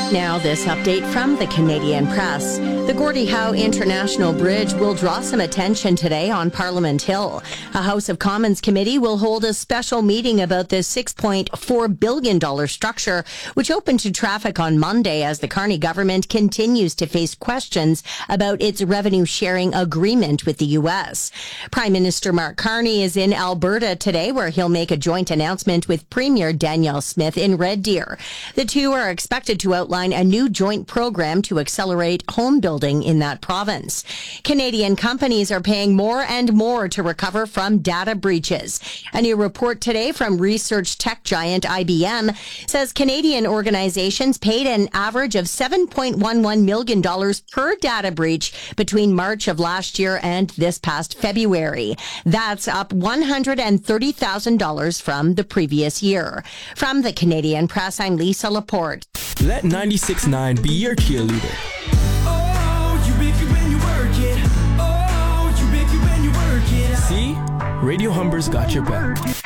Now, this update from the Canadian Press. The Gordie Howe International Bridge will draw some attention today on Parliament Hill. A House of Commons committee will hold a special meeting about the $6.4 billion structure, which opened to traffic on Monday as the Carney government continues to face questions about its revenue-sharing agreement with the U.S. Prime Minister Mark Carney is in Alberta today, where he'll make a joint announcement with Premier Danielle Smith in Red Deer. The two are expected to outline a new joint program to accelerate home building in that province. Canadian companies are paying more and more to recover from data breaches. A new report today from research tech giant IBM says Canadian organizations paid an average of $7.11 million per data breach between March of last year and this past February. That's up $130,000 from the previous year. From the Canadian Press, I'm Lisa Laporte. Let 96.9 be your cheerleader. Oh, you make it when you work it. Oh, you make it when you work it. See? Radio Humber's got your back.